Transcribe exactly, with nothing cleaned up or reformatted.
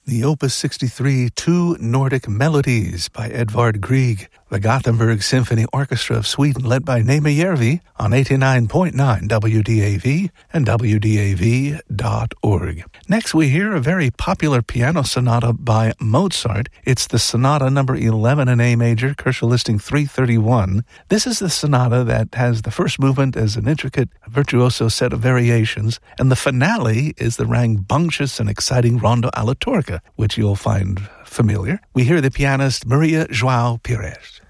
the Opus sixty-three Two Nordic Melodies by Edvard Grieg, the Gothenburg Symphony Orchestra of Sweden led by Neeme Järvi on eighty-nine point nine W D A V and W D A V dot org. Next we hear a very popular piano sonata by Mozart. It's the Sonata number eleven in A major, Korsel listing three thirty-one. This is the sonata that has the first movement as an intricate, virtuoso set of variations, and the finale is the rambunctious and exciting Rondo alla Turca, which you'll find familiar. We hear the pianist Maria João Pires.